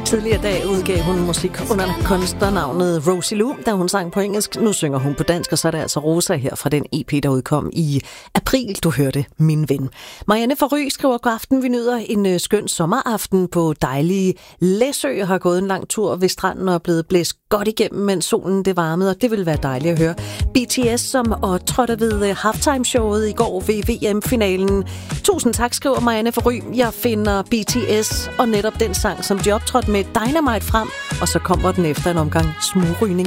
Tidligere dag udgav hun musik under kunstnernavnet Rosie Lou, da hun sang på engelsk. Nu synger hun på dansk, og så er det altså Rosa her fra den EP, der udkom i april. Du hørte Min Ven. Marianne fra Ry skriver: God aften, vi nyder en skøn sommeraften på dejlige Læsø. Jeg har gået en lang tur ved stranden og er blevet blæst godt igennem, mens solen det varmede, og det vil være dejligt at høre. BTS, som optrådte ved halftime-showet i går ved VM-finalen. Tusind tak, skriver Marianne fra Ry. Jeg finder BTS og netop den sang, som de optrådte med, Dynamite frem, og så kommer den efter en omgang smugrygning.